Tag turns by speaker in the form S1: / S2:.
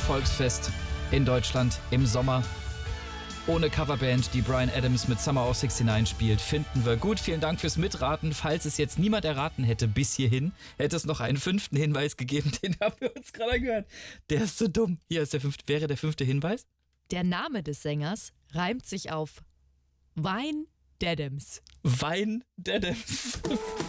S1: Volksfest in Deutschland im Sommer. Ohne Coverband, die Bryan Adams mit Summer of '69 spielt, finden wir gut. Vielen Dank fürs Mitraten. Falls es jetzt niemand erraten hätte bis hierhin, hätte es noch einen 5. Hinweis gegeben. Den haben wir uns gerade gehört. Der ist so dumm. Hier ist der 5. Wäre der 5. Hinweis?
S2: Der Name des Sängers reimt sich auf Wyn Dadams.
S1: Wyn Dadams.